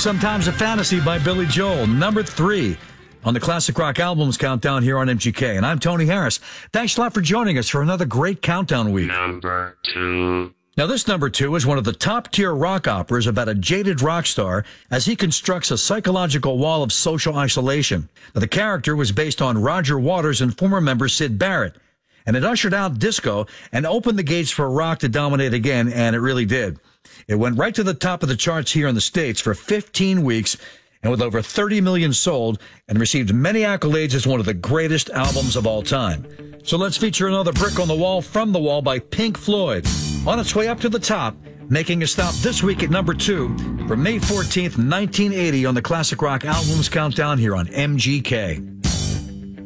Sometimes a Fantasy by Billy Joel, number 3 on the Classic Rock Albums Countdown here on MGK. And I'm Tony Harris. Thanks a lot for joining us for another great countdown week. Number 2. Now, this number 2 is one of the top-tier rock operas about a jaded rock star as he constructs a psychological wall of social isolation. Now, the character was based on Roger Waters and former member Syd Barrett, and it ushered out disco and opened the gates for rock to dominate again, and it really did. It went right to the top of the charts here in the States for 15 weeks, and with over 30 million sold, and received many accolades as one of the greatest albums of all time. So let's feature another brick on the wall from The Wall by Pink Floyd. On its way up to the top, making a stop this week at number 2 from May 14th, 1980 on the Classic Rock Albums Countdown here on MGK.